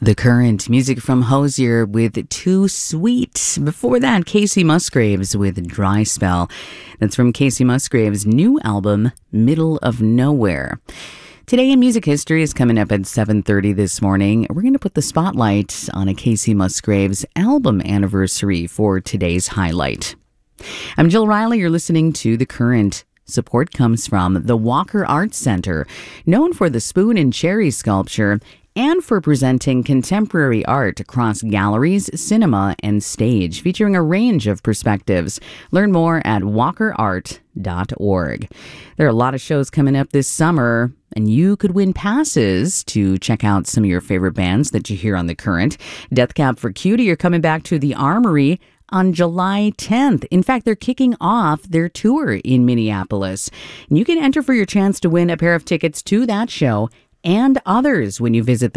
The Current, music from Hozier with Too Sweet. Before that, Casey Musgraves with Dry Spell. That's from Casey Musgraves' new album, Middle of Nowhere. Today in Music History is coming up at 7:30 this morning. We're going to put the spotlight on a Casey Musgraves album anniversary for today's highlight. I'm Jill Riley. You're listening to The Current. Support comes from the Walker Arts Center, known for the spoon and cherry sculpture and for presenting contemporary art across galleries, cinema, and stage, featuring a range of perspectives. Learn more at walkerart.org. There are a lot of shows coming up this summer, and you could win passes to check out some of your favorite bands that you hear on The Current. Death Cab for Cutie are coming back to the Armory on July 10th. In fact, they're kicking off their tour in Minneapolis. And you can enter for your chance to win a pair of tickets to that show and others when you visit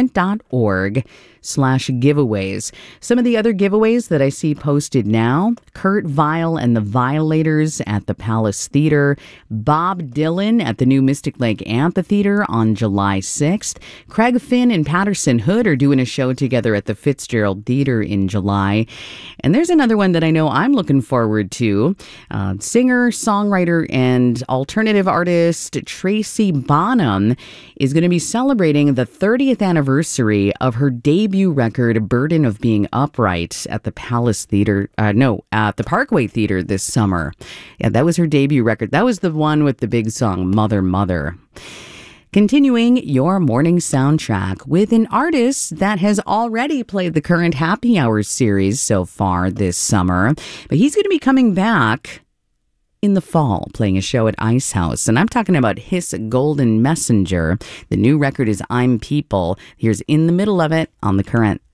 thecurrent.org/giveaways. Some of the other giveaways that I see posted now: Kurt Vile and the Violators at the Palace Theater, Bob Dylan at the new Mystic Lake Amphitheater on July 6th, Craig Finn and Patterson Hood are doing a show together at the Fitzgerald Theater in July. And there's another one that I know I'm looking forward to. Singer, songwriter, and alternative artist Tracy Bonham is going to be celebrating the 30th anniversary of her debut record, Burden of Being Upright, at the Palace Theater, at the Parkway Theater this summer. Yeah, that was her debut record. That was the one with the big song, Mother, Mother. Continuing your morning soundtrack with an artist that has already played the Current Happy Hours series so far this summer, but he's going to be coming back in the fall, playing a show at Ice House. And I'm talking about His Golden Messenger. The new record is I'm People. Here's In the Middle of It on The Current.